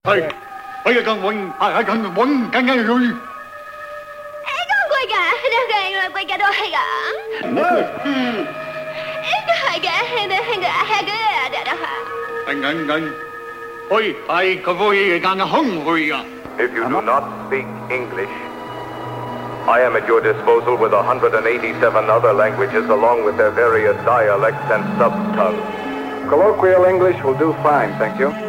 係更穩，係更穩，更加去。 貴㗎，貴㗎都係㗎。係嘅，係嘅。 Oi, ai kavoi gan hungry. If you do not speak English, I am at your disposal with 187 other languages along with their various dialects and sub-tongues. Colloquial English will do fine, thank you.